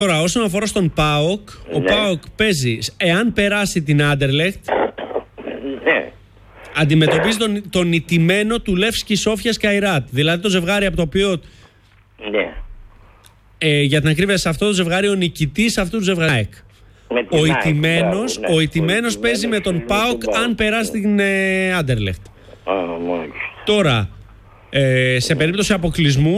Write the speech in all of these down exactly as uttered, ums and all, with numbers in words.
Τώρα, όσον αφορά στον ΠΑΟΚ, ναι. ο ΠΑΟΚ παίζει, εάν περάσει την Άντερλεχτ, ναι. αντιμετωπίζει τον, τον ηττημένο του Λεύσκη Σόφιας Καϊράτ. Δηλαδή το ζευγάρι από το οποίο. Ναι. Ε, για την ακρίβεια, σε αυτό το ζευγάρι, ο νικητής αυτού του ζευγάρι. Ο ηττημένος ναι. ο ηττημένος παίζει με τον ΠΑΟΚ αν περάσει την ε, Άντερλεχτ. Α, μάλιστα. Τώρα, ε, σε περίπτωση αποκλεισμού.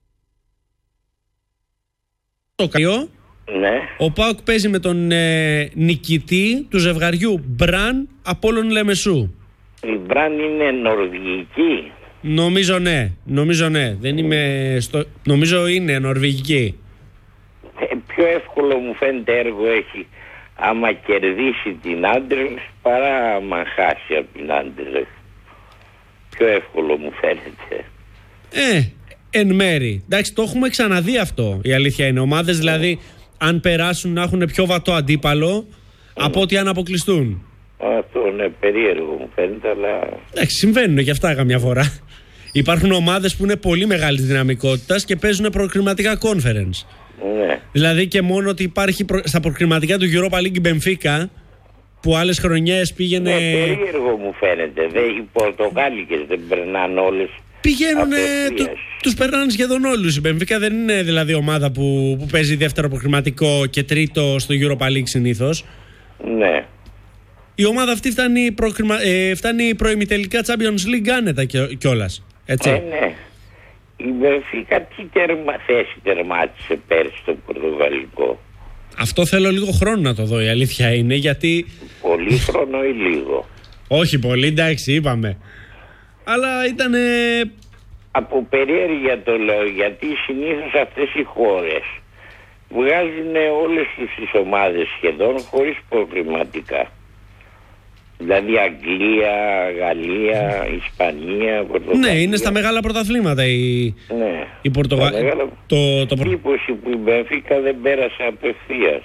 Το καιο, ναι. ο ΠΑΟΚ παίζει με τον ε, νικητή του ζευγαριού Μπραν Απόλλων Λεμεσού. Η Μπραν είναι νορβηγική. Νομίζω ναι, νομίζω ναι. Δεν είμαι στο... Νομίζω είναι νορβηγική. Ε, πιο εύκολο μου φαίνεται έργο έχει άμα κερδίσει την Άντερλεχτ παρά άμα χάσει από την Άντερλεχτ. Πιο εύκολο μου φαίνεται. Ε, εν μέρη. Εντάξει, το έχουμε ξαναδεί αυτό. Η αλήθεια είναι. Ομάδες δηλαδή, αν περάσουν, να έχουν πιο βατό αντίπαλο mm. από ότι αν αποκλειστούν. Αυτό είναι περίεργο μου φαίνεται, αλλά. Εντάξει, συμβαίνουν και αυτά καμιά φορά. Υπάρχουν ομάδες που είναι πολύ μεγάλης δυναμικότητας και παίζουν προκριματικά conference. Ναι. Δηλαδή και μόνο ότι υπάρχει προ... στα προκριματικά του Europa League η Μπενφίκα, που άλλες χρονιές πήγαινε. Ναι, περίεργο μου φαίνεται. Δε, οι Πορτογάλικες δεν περνάνε όλες. Πηγαίνουν, του, τους περνάνε σχεδόν όλους. Η Μπενφίκα δεν είναι δηλαδή ομάδα που, που παίζει δεύτερο προκριματικό και τρίτο στο Europa League συνήθως. Ναι. Η ομάδα αυτή φτάνει, προκριμα... ε, φτάνει προημιτελικά Champions League άνετα κιόλας. Έτσι. Ε, ναι. Η Μπενφίκα τι τερμα... θέση τερμάτισε πέρσι στο πορτογαλικό? Αυτό θέλω λίγο χρόνο να το δω, η αλήθεια είναι, γιατί. Πολύ χρόνο ή λίγο? Όχι πολύ, εντάξει, είπαμε. Αλλά ήταν. Από περιέργεια το λέω, γιατί συνήθως αυτές οι χώρες βγάζουν όλες τους τις ομάδες σχεδόν χωρίς προκριματικά. Δηλαδή Αγγλία, Γαλλία, Ισπανία, Πορτογαλία. Ναι, είναι στα μεγάλα πρωταθλήματα η, ναι. η Πορτογαλία. Μεγάλα... Το, το... Εντύπωση που η Μπενφίκα δεν πέρασε απευθείας.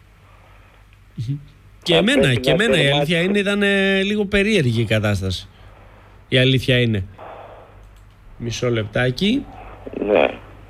Και εμένα, και εμένα η αλήθεια είναι, ήταν ε, λίγο περίεργη η κατάσταση. Η αλήθεια είναι. Μισό λεπτάκι. Ναι.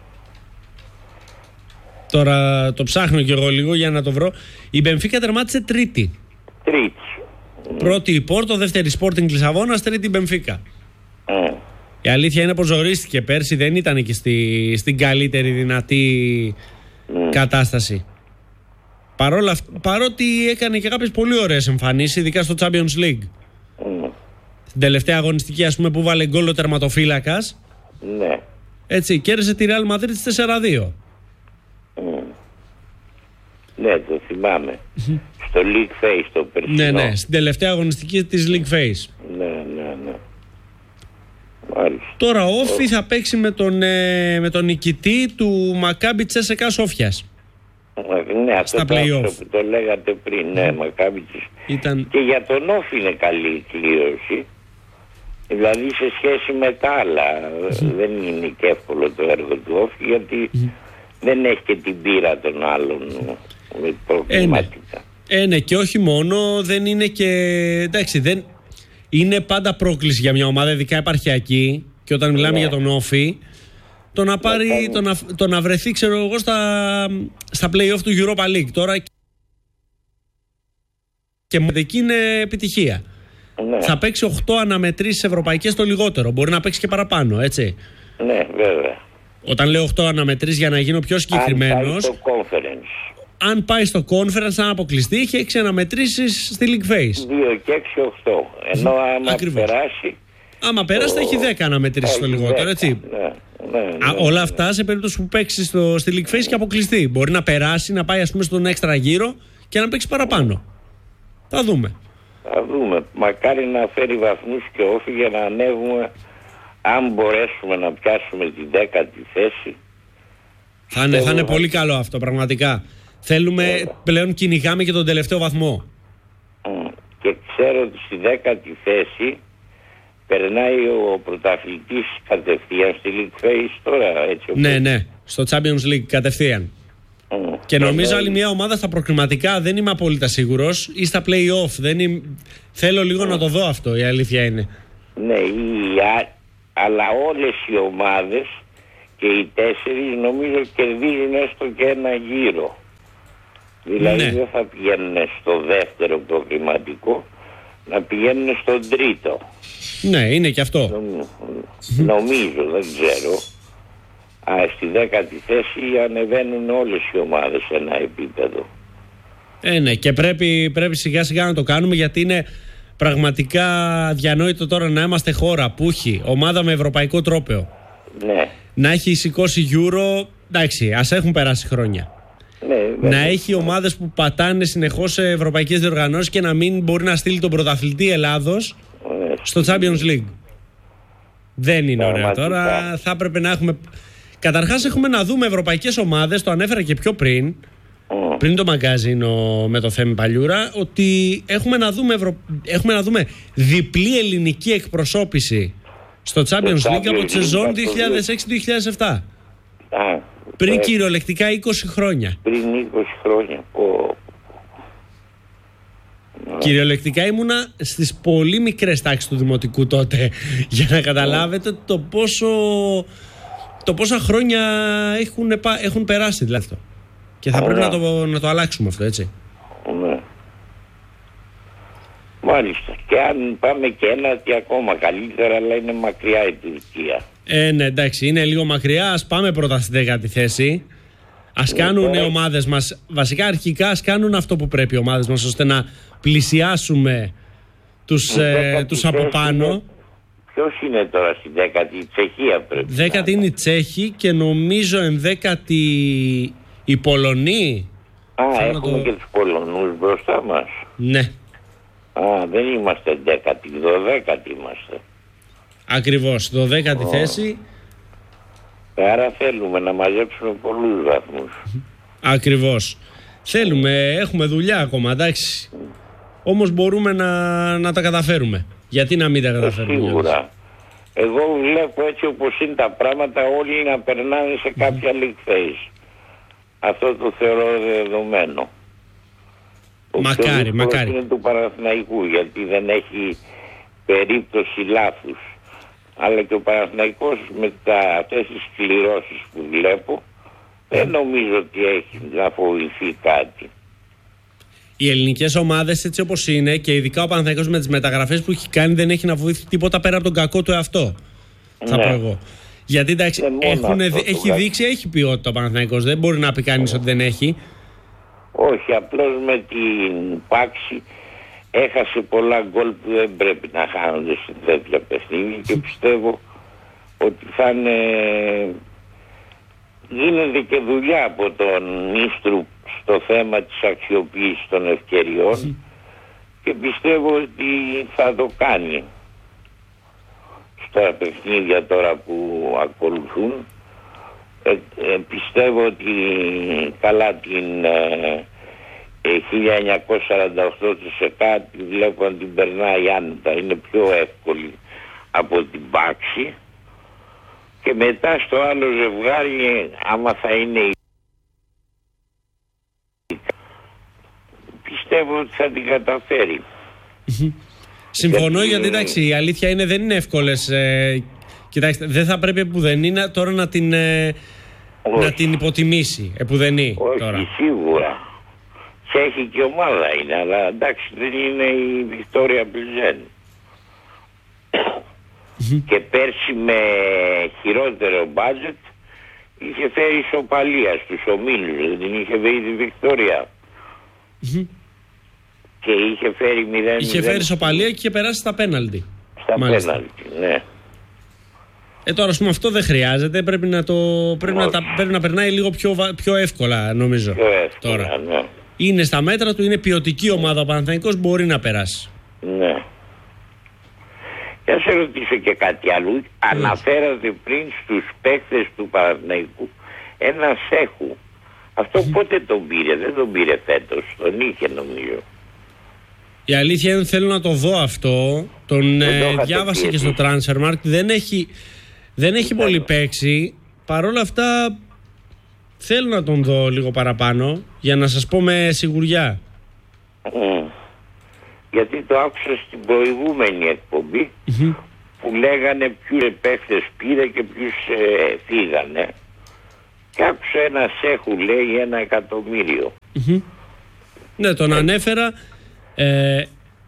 Τώρα το ψάχνω κι εγώ λίγο για να το βρω. Η Μπενφίκα τερμάτισε τρίτη. Τρίτη. Πρώτη η Πόρτο, δεύτερη Sporting Λισαβόνας, τρίτη η Μπενφίκα. Mm. Η αλήθεια είναι πως ζορίστηκε πέρσι, δεν ήταν εκεί στη, στην καλύτερη δυνατή mm. κατάσταση. Παρόλα, παρότι έκανε και κάποιες πολύ ωραίες εμφανίσεις, ειδικά στο Champions League. Mm. Στην τελευταία αγωνιστική, ας πούμε, που βάλε γκολ ο τερματοφύλακας. Ναι. Έτσι, κέρδισε τη Real Madrid τέσσερα δύο. Mm. Ναι, το θυμάμαι. Στο League Face το περσινό. Ναι, ναι, στην τελευταία αγωνιστική της League Face. Ναι, ναι, ναι. Μάλιστα. Τώρα ο Όφη θα παίξει με τον, ε, με τον νικητή του Μακάμπι Τσέσεκα Σόφιας. Ναι, αυτό στα το, play-off. που το λέγατε πριν, ναι, Μακάμπι. Ήταν... Και για τον Όφη είναι καλή η κλήρωση. Δηλαδή σε σχέση με τα άλλα δεν είναι και εύκολο το έργο του Όφη, γιατί δεν έχει και την πείρα των άλλων με προβληματικά. Ε, ναι. ε, ναι, και όχι μόνο, δεν είναι και... Εντάξει, δεν... είναι πάντα πρόκληση για μια ομάδα, ειδικά επαρχιακή, και όταν μιλάμε ναι. για τον Όφη, το να, πάρει, ναι, το, να, το να βρεθεί, ξέρω εγώ, στα, στα play-off του Europa League τώρα, και μόνο εκεί είναι επιτυχία. Ναι. Θα παίξει οκτώ αναμετρήσεις ευρωπαϊκές το λιγότερο. Μπορεί να παίξει και παραπάνω, έτσι. Ναι, βέβαια. Όταν λέω οκτώ αναμετρήσεις, για να γίνω πιο συγκεκριμένος, αν πάει στο conference. Αν πάει στο conference, αν αποκλειστεί, έχει έξι αναμετρήσεις στη League Face. δύο και έξι, οκτώ. Ενώ άμα Ακριβώς. περάσει. Άμα περάσει, θα έχει δέκα αναμετρήσεις το λιγότερο, δέκα, έτσι. Ναι, ναι, ναι, Α, όλα αυτά σε περίπτωση που παίξει στο, στη League Face και αποκλειστεί. Μπορεί να περάσει, να πάει, ας πούμε, στον έξτρα γύρο και να παίξει παραπάνω. Θα δούμε. Θα δούμε. Μακάρι να φέρει βαθμούς και Όφη για να ανέβουμε, αν μπορέσουμε να πιάσουμε την δέκατη θέση. Θα είναι, θα είναι πολύ καλό αυτό, πραγματικά. Θέλουμε, yeah. πλέον κυνηγάμε και τον τελευταίο βαθμό. Mm. Και ξέρω ότι στη δέκατη θέση περνάει ο πρωταθλητής κατευθείαν στη League Face τώρα, έτσι. Ναι, όπως... ναι, στο Champions League κατευθείαν. Mm. Και νομίζω άλλη μια ομάδα στα προκριματικά, δεν είμαι απόλυτα σίγουρος, ή στα play-off. Δεν είμαι... Θέλω λίγο mm. να το δω αυτό, η αλήθεια είναι. Ναι, η... αλλά όλες οι ομάδες και οι τέσσερις νομίζω κερδίζουν έστω και ένα γύρο. Δηλαδή Ναι. δεν θα πηγαίνουν στο δεύτερο προκριματικό, να πηγαίνουν στον τρίτο. Ναι, είναι και αυτό. Νομ, νομίζω, δεν ξέρω. Α, στη δέκατη θέση ανεβαίνουν όλες οι ομάδες σε ένα επίπεδο. Ε, ναι, και πρέπει, πρέπει σιγά σιγά να το κάνουμε, γιατί είναι πραγματικά αδιανόητο τώρα να είμαστε χώρα που έχει ομάδα με ευρωπαϊκό τρόπαιο. Ναι. Να έχει σηκώσει Euro, εντάξει, ας έχουν περάσει χρόνια. Ναι, Να έχει ομάδες που πατάνε συνεχώς σε ευρωπαϊκές διοργανώσεις και να μην μπορεί να στείλει τον πρωταθλητή Ελλάδος ναι, στο Champions League. Δεν είναι ωραίο Πραγματικά. τώρα. Θα έπρεπε να έχουμε. Καταρχάς, έχουμε να δούμε ευρωπαϊκές ομάδες, το ανέφερα και πιο πριν, Mm. πριν το μαγκάζινο με το Θέμη Παλιούρα, ότι έχουμε να δούμε, ευρω... έχουμε να δούμε διπλή ελληνική εκπροσώπηση στο Champions League από τη σεζόν δύο χιλιάδες έξι δύο χιλιάδες επτά. Α, Πριν ε, κυριολεκτικά είκοσι χρόνια. πριν είκοσι χρόνια. Πω. Κυριολεκτικά ήμουνα στις πολύ μικρές τάξεις του δημοτικού τότε, για να καταλάβετε το πόσο, το πόσα χρόνια έχουν, πα- έχουν περάσει δηλαδή αυτό. Και θα πρέπει να το, να το αλλάξουμε αυτό, έτσι. Ναι. Μάλιστα. Και αν πάμε και ένα τι ακόμα καλύτερα, αλλά είναι μακριά η Τουρκία. Ε, ναι, εντάξει, είναι λίγο μακριά. Ας πάμε πρώτα στη δέκατη θέση. Ας κάνουν οι ομάδες μας, βασικά αρχικά ας κάνουν αυτό που πρέπει οι ομάδες μας, ώστε να πλησιάσουμε τους, ε, τους από πάνω. Ποιος είναι τώρα στη δέκατη? Η Τσεχία πρέπει. Δέκατη είναι η Τσέχη και νομίζω ενδέκατη η Πολωνή. Α, Θέλω έχουμε το... και τους Πολωνούς μπροστά μας. Ναι, Α, δεν είμαστε δέκατη, δωδέκατη είμαστε. ακριβώς, το δέκατη Oh. θέση. Άρα θέλουμε να μαζέψουμε πολλούς βαθμούς. Ακριβώς. Θέλουμε, έχουμε δουλειά ακόμα, εντάξει. Όμως μπορούμε να, να τα καταφέρουμε. Γιατί να μην τα καταφέρουμε? Σίγουρα. Εγώ βλέπω έτσι όπως είναι τα πράγματα, όλοι να περνάνε σε κάποια league phase. Αυτό το θεωρώ δεδομένο. Ο Μακάρι, πιο δύσκολος μακάρι. είναι του Παναθηναϊκού, γιατί δεν έχει περίπτωση λάθους. Αλλά και ο Παναθηναϊκός με τα, αυτές τις κληρώσεις που βλέπω, δεν νομίζω ότι έχει να φοβηθεί κάτι. Οι ελληνικές ομάδες έτσι όπως είναι, και ειδικά ο Παναθηναϊκός με τις μεταγραφές που έχει κάνει, δεν έχει να βοηθήσει τίποτα πέρα από τον κακό του εαυτό. Θα Ναι. πω εγώ. Γιατί εντάξει, Δεν μόνο έχουν, αυτό το έχει κακό. δείξει, έχει ποιότητα ο Παναθηναϊκός. Δεν μπορεί να πει κανείς ότι δεν έχει. Όχι, απλώς με την πάξη έχασε πολλά γκολ που δεν πρέπει να χάνονται σε τέτοια παιχνίδια και πιστεύω ότι θα είναι... γίνεται και δουλειά από τον Νίστρου στο θέμα της αξιοποίησης των ευκαιριών και πιστεύω ότι θα το κάνει στα παιχνίδια τώρα που ακολουθούν. Ε, ε, πιστεύω ότι καλά την ε, ε, χίλια εννιακόσια σαράντα οκτώ της ΕΚΑ τη βλέπω να την περνάει άνετα, είναι πιο εύκολη από την πάξη, και μετά στο άλλο ζευγάρι άμα θα είναι η... πιστεύω ότι θα την καταφέρει. Συμφωνώ, Γιατί- γιατί εντάξει, η αλήθεια είναι δεν είναι εύκολες. Ε, κοιτάξτε, δεν θα πρέπει που δεν είναι τώρα να την, ε, να την υποτιμήσει. Επουδενή Όχι, τώρα. σίγουρα. Τσέχη και ομάδα είναι, αλλά εντάξει δεν είναι η Βικτόρια Πλιζέν. Και πέρσι με χειρότερο μπάτζετ είχε φέρει ισοπαλία στους ομίλους, δεν την είχε βρει τη Βικτόρια. Και είχε φέρει μηδέν Είχε φέρει σοπαλία και είχε περάσει στα πέναλτι. στα Μάλιστα. πέναλτι, ναι. Ε, τώρα, ας πούμε, αυτό δεν χρειάζεται. Πρέπει να, το, πρέπει να, τα, πρέπει να περνάει λίγο πιο, βα- πιο εύκολα, νομίζω. Πιο εύκολα, Τώρα. ναι. Είναι στα μέτρα του, είναι ποιοτική ομάδα ο Παναθηναϊκός, μπορεί να περάσει. Ναι. Για σε ρωτήσω και κάτι άλλο. Αναφέρατε πριν στους παίκτες του Παναθηναϊκού ένα Σέχου. Αυτό πότε τον πήρε? Δεν τον πήρε φέτος, τον είχε νομίζω. Η αλήθεια είναι ότι θέλω να το δω αυτό. Τον Δεν το ε, είχατε διάβασα πει και στο εσείς. Transfermarkt. Δεν έχει, δεν έχει πολύ παίξει. Παρ' όλα αυτά θέλω να τον δω λίγο παραπάνω, για να σας πω με σιγουριά. Mm. Γιατί το άκουσα στην προηγούμενη εκπομπή που λέγανε ποιους παίχτες πήρε και ποιους ε, φύγανε. Και άκουσα ένα Σέχου λέει ένα εκατομμύριο. Μμμ. Ναι, τον ανέφερα. Ε,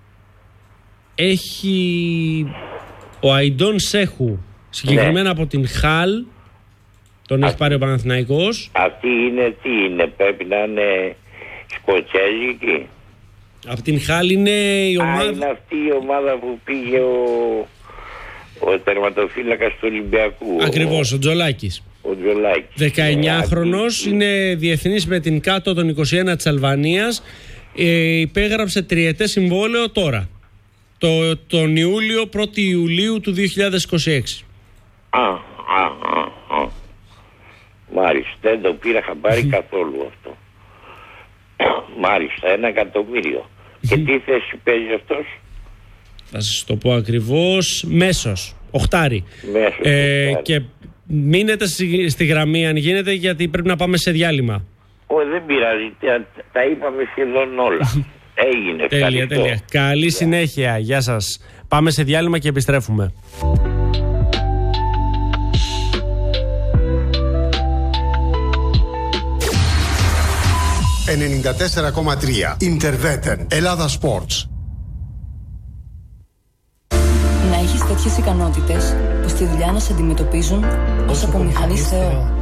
έχει ο Αϊντόν Σέχου, συγκεκριμένα ναι. από την Χαλ. Τον Α, έχει πάρει ο Παναθηναϊκός. Αυτή είναι τι είναι, πρέπει να είναι σκοτσέζικη. Από την Χαλ είναι η ομάδα. Α, είναι αυτή η ομάδα που πήγε ο, ο τερματοφύλακας του Ολυμπιακού. Ακριβώς, ο, ο Τζολάκης. Ο Τζολάκης. δεκαεννιάχρονος, είναι διεθνής με την Κάτω των είκοσι ένα της Αλβανίας. Ε, υπέγραψε τριετές συμβόλαιο τώρα. Το, τον Ιούλιο, πρώτη Ιουλίου του δύο χιλιάδες είκοσι έξι. Α, α, α, α. Μάλιστα, δεν το πήρα χαμπάρι καθόλου αυτό. Μάλιστα, ένα εκατομμύριο. Και τι θέση παίζει αυτός? Θα σας το πω ακριβώς. Μέσος, οχτάρι. Μέσος, ε, οχτάρι. Και μείνετε στη, στη γραμμή αν γίνεται, γιατί πρέπει να πάμε σε διάλειμμα. Όχι, δεν πειράζει, τα, τα είπαμε σχεδόν όλα. Έγινε, τέλεια, τέλεια. Καλή yeah. συνέχεια, γεια σας. Πάμε σε διάλειμμα και επιστρέφουμε. ενενήντα τέσσερα κόμμα τρία Interveten Ελλάδα Sports. Να έχεις τέτοιες ικανότητες που στη δουλειά να σε αντιμετωπίζουν ως από μηχανής Θεό.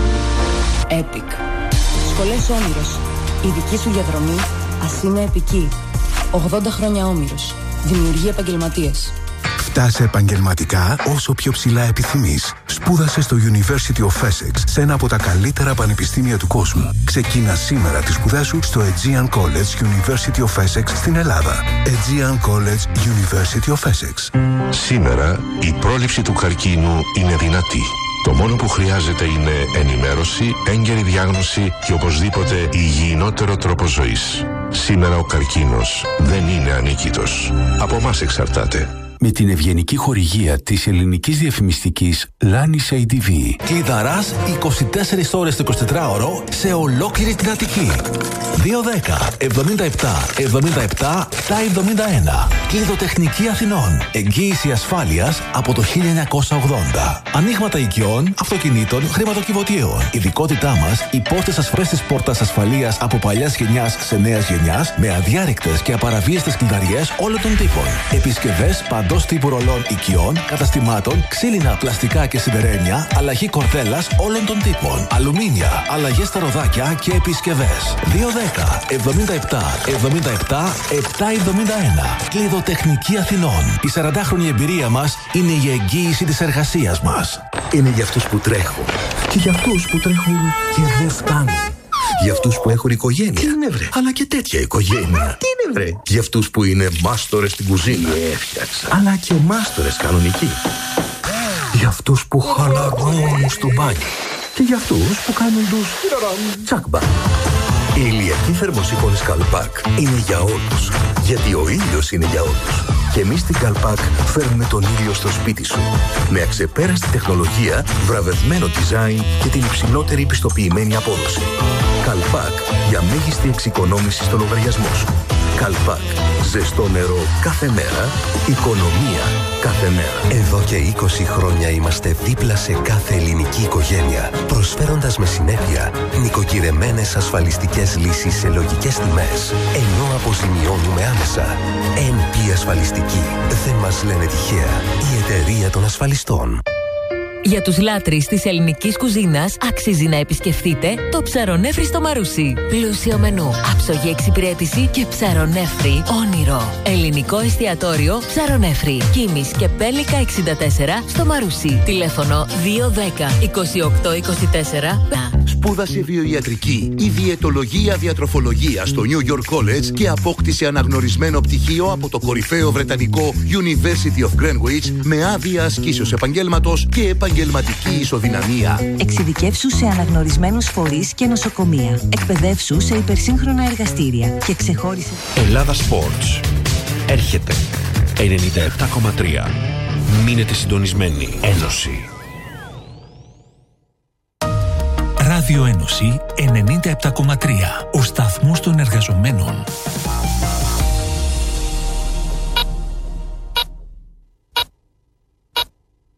Epic. Σχολές Όμηρος. Η δική σου διαδρομή ας είναι επική. ογδόντα χρόνια Όμηρος. Δημιουργεί επαγγελματίες. Φτάσε επαγγελματικά όσο πιο ψηλά επιθυμείς. Σπούδασε στο University of Essex, σε ένα από τα καλύτερα πανεπιστήμια του κόσμου. Ξεκίνα σήμερα τις σπουδές σου στο Aegean College University of Essex στην Ελλάδα. Aegean College University of Essex. Σήμερα η πρόληψη του καρκίνου είναι δυνατή. Το μόνο που χρειάζεται είναι ενημέρωση, έγκαιρη διάγνωση και οπωσδήποτε υγιεινότερο τρόπο ζωής. Σήμερα ο καρκίνος δεν είναι ανίκητος. Από εμάς εξαρτάται. Με την ευγενική χορηγία της ελληνικής διαφημιστικής Λάνης έι ντι βι. Κλειδαράς είκοσι τέσσερις ώρες το εικοσιτετράωρο σε ολόκληρη την Αττική. δύο δέκα εβδομήντα επτά εβδομήντα επτά επτακόσια εβδομήντα ένα. Κλειδοτεχνική Αθηνών. Εγγύηση ασφάλειας από το χίλια εννιακόσια ογδόντα. Ανοίγματα οικειών, αυτοκινήτων, χρηματοκιβωτίων. Ειδικότητά μας, οι πόρτες ασφαλές της πόρτας ασφαλείας από παλιάς γενιάς σε νέας γενιάς, με αδιάρρηκτες και απαραβίαστες κλειδαριές όλων των τύπων. Επισκευές παντός τύπου ρολών οικειών, καταστημάτων, ξύλινα, πλαστικά και σιδερένια, αλλαγή κορδέλας όλων των τύπων. Αλουμίνια, αλλαγές στα ροδάκια και επισκευές. δύο δέκα εβδομήντα επτά εβδομήντα επτά επτακόσια εβδομήντα ένα. Κλειδοτεχνική Αθηνών. Η σαραντάχρονη εμπειρία μας είναι η εγγύηση της εργασίας μας. Είναι για αυτούς που τρέχουν και για αυτούς που τρέχουν και δεν φτάνουν. Για αυτούς που έχουν οικογένεια. Τι είναι βρε? Αλλά και τέτοια οικογένεια. Τι είναι βρε? Για αυτούς που είναι μάστορες στην κουζίνα. Έφτιαξα. Αλλά και μάστορες κανονικοί. Για αυτούς που χαλαρώνουν στο μπάνιο. Και για αυτούς που κάνουν τους τσάκμπα. Η ηλιακή θερμοσύφωνη Καλπάκ είναι για όλους. Γιατί ο ήλιος είναι για όλους. Και εμείς στην Καλπάκ φέρνουμε τον ήλιο στο σπίτι σου. Με αξεπέραστη τεχνολογία, βραβευμένο design και την υψηλότερη πιστοποιημένη απόδοση. Καλπάκ για μέγιστη εξοικονόμηση στο λογαριασμό σου. Καλπάκ. Ζεστό νερό κάθε μέρα. Οικονομία κάθε μέρα. Εδώ και είκοσι χρόνια είμαστε δίπλα σε κάθε ελληνική οικογένεια, προσφέροντας με συνέπεια νοικοκυρεμένες ασφαλιστικές λύσεις σε λογικές τιμές, ενώ αποζημιώνουμε άμεσα. εν πι Ασφαλιστική. Δεν μας λένε τυχαία. Η εταιρεία των ασφαλιστών. Για τους λάτρεις της ελληνικής κουζίνας αξίζει να επισκεφτείτε το Ψαρονέφρι στο Μαρούσι. Πλούσιο μενού, άψογη εξυπηρέτηση και ψαρονέφρι όνειρο. Ελληνικό εστιατόριο Ψαρονέφρι. Κίμης και Πέλικα εξήντα τέσσερα στο Μαρούσι. Τηλέφωνο δύο δέκα είκοσι οκτώ είκοσι τέσσερα. Σπούδασε βιοιατρική ή διαιτολογία διατροφολογία στο New York College και απόκτησε αναγνωρισμένο πτυχίο από το κορυφαίο βρετανικό University of Greenwich με άδεια ασκήσεως επαγγέλματος και επαγγελματική ισοδυναμία. Εξειδικεύσου σε αναγνωρισμένους φορείς και νοσοκομεία. Εκπαιδεύσου σε υπερσύγχρονα εργαστήρια και ξεχώρισε. Ελλάδα Sports. Έρχεται. ενενήντα επτά κόμμα τρία. Μείνετε συντονισμένοι. Ένωση. Ράδιο Ένωση ενενήντα επτά κόμμα τρία. Ο σταθμός των εργαζομένων.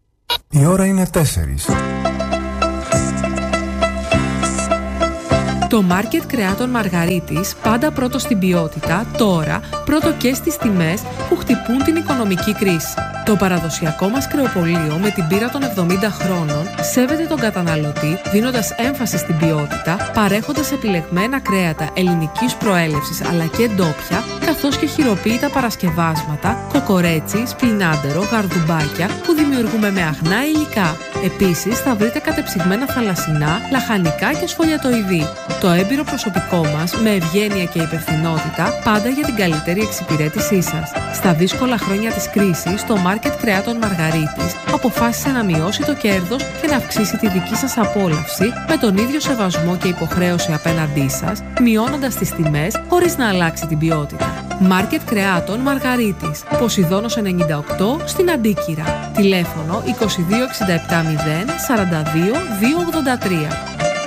Η ώρα είναι τέσσερις. Το μάρκετ κρεάτων Μαργαρίτης, πάντα πρώτο στην ποιότητα, τώρα πρώτο και στις τιμές που χτυπούν την οικονομική κρίση. Το παραδοσιακό μας κρεοπωλείο με την πείρα των εβδομήντα χρόνων σέβεται τον καταναλωτή, δίνοντας έμφαση στην ποιότητα, παρέχοντας επιλεγμένα κρέατα ελληνικής προέλευσης αλλά και ντόπια, καθώς και χειροποίητα παρασκευάσματα, κοκορέτσι, σπινάντερο, γαρδουμπάκια που δημιουργούμε με αγνά υλικά. Επίσης θα βρείτε κατεψυγμένα θαλασσινά, λαχανικά και σφολιατοειδή. Το έμπειρο προσωπικό μας, με ευγένεια και υπευθυνότητα, πάντα για την καλύτερη εξυπηρέτησή σας. Στα δύσκολα χρόνια της κρίσης, το μάρκετ κρεάτων Μαργαρίτης αποφάσισε να μειώσει το κέρδος και να αυξήσει τη δική σας απόλαυση με τον ίδιο σεβασμό και υποχρέωση απέναντί σας, μειώνοντας τις τιμές χωρίς να αλλάξει την ποιότητα. Μάρκετ κρεάτων Μαργαρίτης, Ποσειδώνος ενενήντα οκτώ στην Αντίκυρα. Τηλέφωνο είκοσι δύο εξήντα επτά μηδέν σαράντα δύο διακόσια ογδόντα τρία.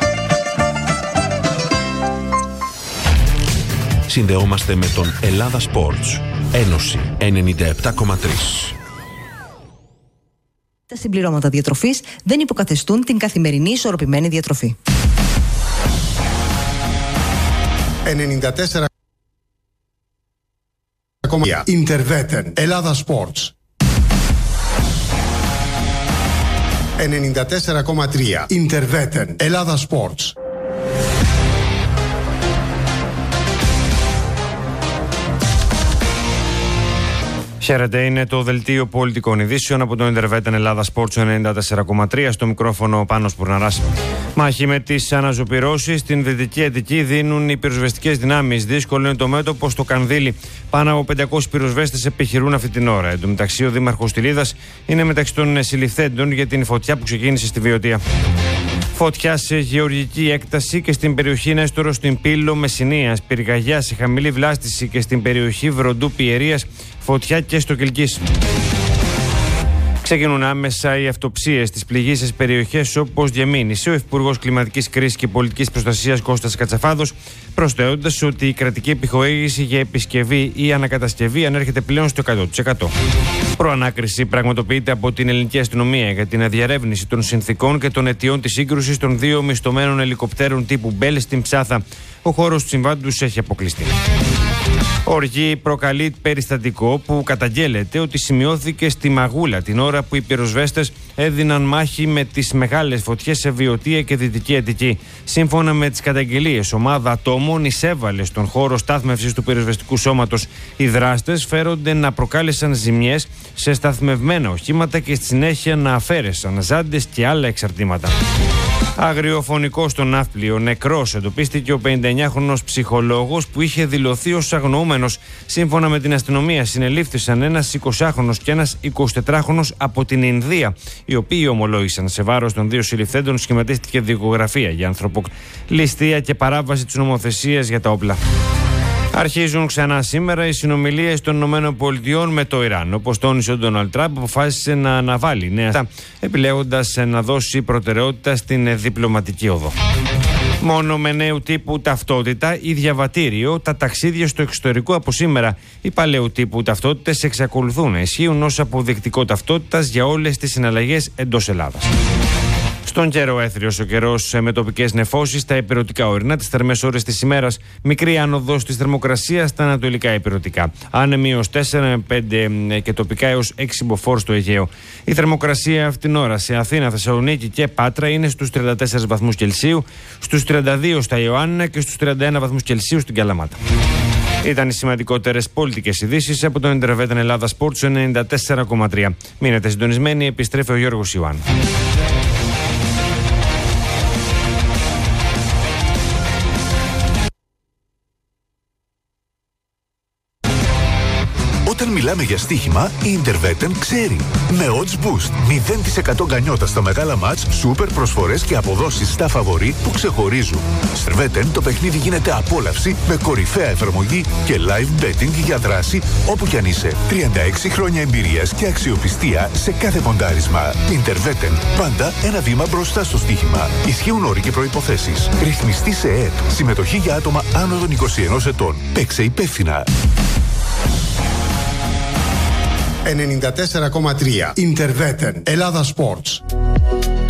Συνδεόμαστε με τον Ελλάδα Sports. Ένωση ενενήντα επτά κόμμα τρία. Τα συμπληρώματα διατροφής δεν υποκαθιστούν την καθημερινή ισορροπημένη διατροφή. ενενήντα τέσσερα κόμμα τρία Ιντερβέτεν Ελλάδα Sports. ενενήντα τέσσερα κόμμα τρία Ιντερβέτεν Ελλάδα Sports. Χαίρετε, είναι το δελτίο πολιτικών ειδήσεων από το Ιντερβέτεν Ελλάδα Sports ενενήντα τέσσερα κόμμα τρία. Στο μικρόφωνο Πάνος Πουρναράς. Μάχη με τις αναζωπυρώσεις στην Δυτική Αττική δίνουν οι πυροσβεστικές δυνάμεις. Δύσκολο είναι το μέτωπο στο Κανδύλι. Πάνω από πεντακόσιοι πυροσβέστες επιχειρούν αυτή την ώρα. Εν τω μεταξύ, ο Δήμαρχος Τηλίδας είναι μεταξύ των συλληφθέντων για την φωτιά που ξεκίνησε στη Βιωτία. Φωτιά σε γεωργική έκταση και στην περιοχή Νέστορο στην Πύλο Μεσσηνίας. Πυρκαγιά σε χαμηλή βλάστηση και στην περιοχή Βροντού Πιερίας. Φωτιά και στο Κιλκής. Ξεκινούν άμεσα οι αυτοψίες στις πληγείσες περιοχές όπως διαμήνυσε ο Υπουργός Κλιματικής Κρίσης και Πολιτικής Προστασίας Κώστας Κατσαφάδος, προσθέτοντας ότι η κρατική επιχορήγηση για επισκευή ή ανακατασκευή ανέρχεται πλέον στο εκατό τοις εκατό. Προανάκριση πραγματοποιείται από την ελληνική αστυνομία για την αδιαρεύνηση των συνθηκών και των αιτιών της σύγκρουσης των δύο μισθωμένων ελικοπτέρων τύπου Μπέλ στην Ψάθα. Ο χώρος του συμβάντους έχει αποκλειστεί. Οργή προκαλεί περιστατικό που καταγγέλλεται ότι σημειώθηκε στη Μαγούλα την ώρα που οι πυροσβέστες έδιναν μάχη με τις μεγάλες φωτιές σε Βιωτία και Δυτική Αττική. Σύμφωνα με τις καταγγελίες, ομάδα ατόμων εισέβαλε στον χώρο στάθμευσης του πυροσβεστικού σώματος. Οι δράστες φέρονται να προκάλεσαν ζημιές σε σταθμευμένα οχήματα και στη συνέχεια να αφαίρεσαν ζάντες και άλλα εξαρτήματα. Αγριοφωνικό στο Ναύπλιο, νεκρός εντοπίστηκε ο πενηνταεννιάχρονος ψυχολόγος που είχε δηλωθεί ως αγνοούμενος. Σύμφωνα με την αστυνομία, συνελήφθησαν ένας εικοσάχρονος και ένας εικοσιτετράχρονος από την Ινδία, οι οποίοι ομολόγησαν. Σε βάρος των δύο συλληφθέντων σχηματίστηκε δικογραφία για ανθρωποκτονία, ληστεία και παράβαση της νομοθεσίας για τα όπλα. Αρχίζουν ξανά σήμερα οι συνομιλίες των ΗΠΑ με το Ιράν. Όπως τόνισε ο Ντόναλντ Τραμπ, αποφάσισε να αναβάλει νέα, επιλέγοντας να δώσει προτεραιότητα στην διπλωματική οδό. Μόνο με νέου τύπου ταυτότητα ή διαβατήριο τα ταξίδια στο εξωτερικό από σήμερα. Οι παλαιού τύπου ταυτότητες εξακολουθούν να ισχύουν ως αποδεικτικό ταυτότητας για όλες τις συναλλαγές εντός Ελλάδας. Στον καιρό, έθριος ο καιρός με τοπικές νεφώσεις στα ηπειρωτικά ορεινά, τις θερμές ώρες της ημέρας, μικρή άνοδος της θερμοκρασίας στα ανατολικά ηπειρωτικά. Άνεμοι ως τέσσερα με πέντε και τοπικά έως έξι μποφόρ στο Αιγαίο. Η θερμοκρασία αυτήν την ώρα σε Αθήνα, Θεσσαλονίκη και Πάτρα είναι στους τριάντα τέσσερις βαθμούς Κελσίου, στους τριάντα δύο στα Ιωάννινα και στους τριάντα ένα βαθμούς Κελσίου στην Καλαμάτα. Ήταν οι σημαντικότερες πολιτικές ειδήσεις από τον Ιντερβέτεν Ελλάδα Sports ενενήντα τέσσερα κόμμα τρία. Μείνετε συντονισμένοι, επιστρέφει ο Γιώργος Ιωάννου. Όταν μιλάμε για στοίχημα, η Interveten ξέρει. Με odds boost, μηδέν τοις εκατό γκανιότα στα μεγάλα μάτς, σούπερ προσφορές και αποδόσεις στα φαβορί που ξεχωρίζουν. Interveten το παιχνίδι γίνεται απόλαυση με κορυφαία εφαρμογή και live betting για δράση όπου κι αν είσαι. τριάντα έξι χρόνια εμπειρίας και αξιοπιστία σε κάθε ποντάρισμα. Interveten, πάντα ένα βήμα μπροστά στο στοίχημα. Ισχύουν όροι και προϋποθέσεις. Ρυθμιστή σε ΕΕΠ. Συμμετοχή για άτομα άνω των είκοσι ενός ετών. Παίξε υπεύθυνα. ενενήντα τέσσερα κόμμα τρία Ιντερβέτεν Ελλάδα Sports.